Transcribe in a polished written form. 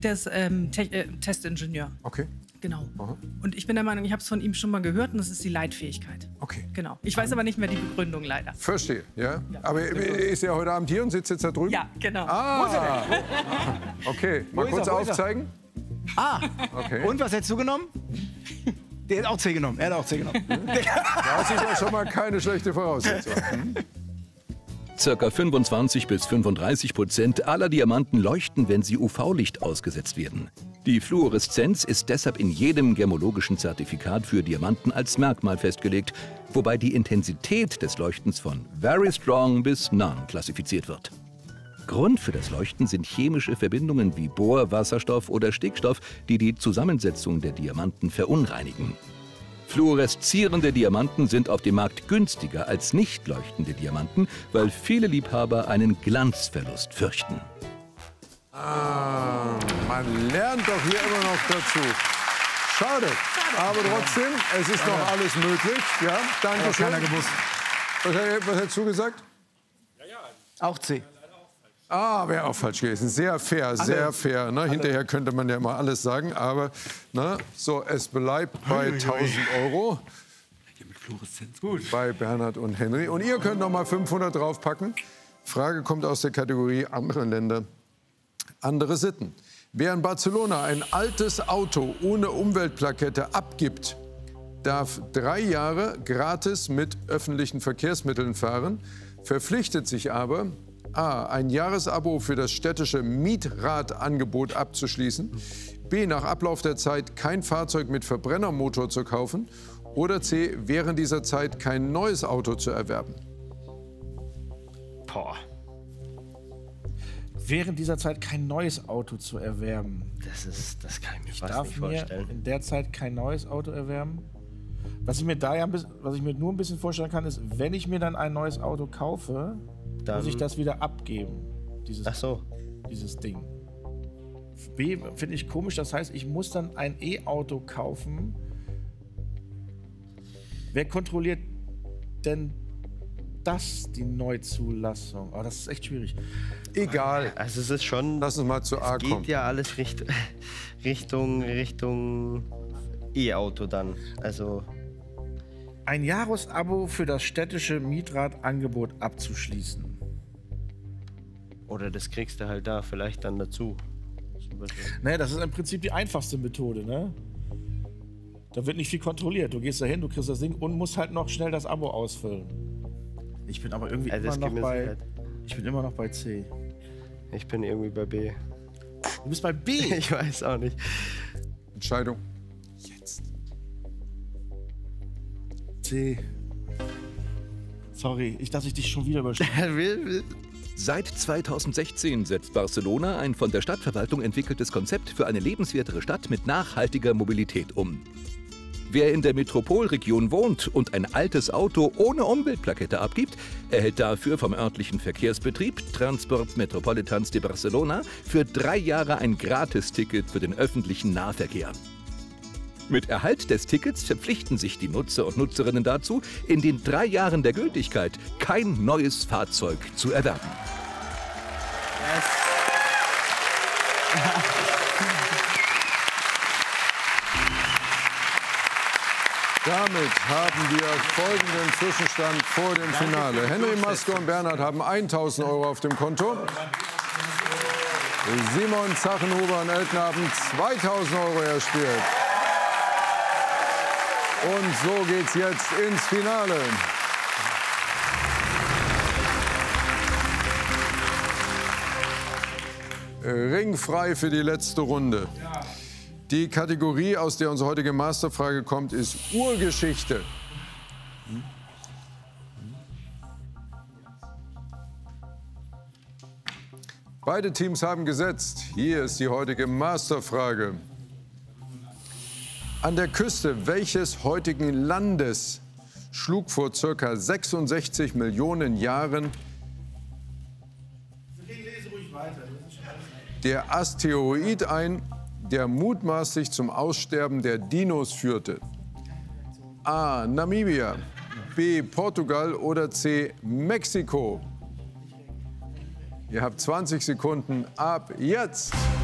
Der ist Testingenieur. Okay. Genau. Aha. Und ich bin der Meinung, ich habe es von ihm schon mal gehört und das ist die Leitfähigkeit. Okay. Genau. Ich weiß aber nicht mehr die Begründung leider. Verstehe, ja. Aber ist er heute Abend hier und sitzt jetzt da drüben? Ja, genau. Ah, okay. Mal kurz aufzeigen. Ah, Okay. und was hättest du genommen? Der hat auch C genommen. Er hat auch C genommen. Das ist ja schon mal keine schlechte Voraussetzung. Circa 25 bis 35% aller Diamanten leuchten, wenn sie UV-Licht ausgesetzt werden. Die Fluoreszenz ist deshalb in jedem gemmologischen Zertifikat für Diamanten als Merkmal festgelegt, wobei die Intensität des Leuchtens von Very Strong bis None klassifiziert wird. Grund für das Leuchten sind chemische Verbindungen wie Bor, Wasserstoff oder Stickstoff, die die Zusammensetzung der Diamanten verunreinigen. Fluoreszierende Diamanten sind auf dem Markt günstiger als nicht leuchtende Diamanten, weil viele Liebhaber einen Glanzverlust fürchten. Ah, man lernt doch hier immer noch dazu. Schade. Aber trotzdem, es ist noch alles möglich. Ja, danke schön. Keiner gewusst. Was hättest du gesagt? Auch C. Ah, wäre auch falsch gewesen. Sehr fair, sehr fair. Ne? Hinterher könnte man ja immer alles sagen. Aber ne? So, es bleibt bei 1000 Euro. Gut. Bei Bernhard und Henry. Und ihr könnt noch mal 500 draufpacken. Frage kommt aus der Kategorie andere Länder, andere Sitten. Wer in Barcelona ein altes Auto ohne Umweltplakette abgibt, darf 3 Jahre gratis mit öffentlichen Verkehrsmitteln fahren, verpflichtet sich aber, A, ein Jahresabo für das städtische Mietradangebot abzuschließen, B, nach Ablauf der Zeit kein Fahrzeug mit Verbrennermotor zu kaufen oder C, während dieser Zeit kein neues Auto zu erwerben. Boah. Während dieser Zeit kein neues Auto zu erwerben. Das kann ich mir fast Darf nicht mir vorstellen. in der Zeit kein neues Auto erwerben? Was ich mir nur ein bisschen vorstellen kann, ist, wenn ich mir dann ein neues Auto kaufe, Dann- muss ich das wieder abgeben. Ach so. Dieses Ding. B finde ich komisch, das heißt, ich muss dann ein E-Auto kaufen. Wer kontrolliert denn das, die Neuzulassung? Oh, das ist echt schwierig. Egal. Also es ist schon... Lass uns mal zu A geht kommen. ja alles Richtung E-Auto dann. Also Ein Jahresabo für das städtische Mietradangebot abzuschließen. oder das kriegst du halt da vielleicht dann dazu. Ne, das ist im Prinzip die einfachste Methode, ne? Da wird nicht viel kontrolliert. Du gehst da hin, du kriegst das Ding und musst halt noch schnell das Abo ausfüllen. Ich bin aber irgendwie Also das immer gibt noch mir bei... Sicherheit. Ich bin immer noch bei C. Ich bin irgendwie bei B. Du bist bei B? Ich weiß auch nicht. Entscheidung jetzt. C. Sorry, dass ich dich schon wieder überstehe. Seit 2016 setzt Barcelona ein von der Stadtverwaltung entwickeltes Konzept für eine lebenswertere Stadt mit nachhaltiger Mobilität um. Wer in der Metropolregion wohnt und ein altes Auto ohne Umweltplakette abgibt, erhält dafür vom örtlichen Verkehrsbetrieb Transport Metropolitans de Barcelona für 3 Jahre ein Gratisticket für den öffentlichen Nahverkehr. Mit Erhalt des Tickets verpflichten sich die Nutzer und Nutzerinnen dazu, in den 3 Jahren der Gültigkeit kein neues Fahrzeug zu erwerben. Damit haben wir folgenden Zwischenstand vor dem Finale. Henry Maske und Bernhard haben 1.000 Euro auf dem Konto. Simon Zachenhuber und Elton haben 2.000 Euro erspielt. Und so geht's jetzt ins Finale. Ringfrei für die letzte Runde. Die Kategorie, aus der unsere heutige Masterfrage kommt, ist Urgeschichte. Beide Teams haben gesetzt. Hier ist die heutige Masterfrage. An der Küste welches heutigen Landes schlug vor ca. 66 Millionen Jahren der Asteroid ein, der mutmaßlich zum Aussterben der Dinos führte? A. Namibia, B. Portugal oder C. Mexiko? Ihr habt 20 Sekunden ab jetzt.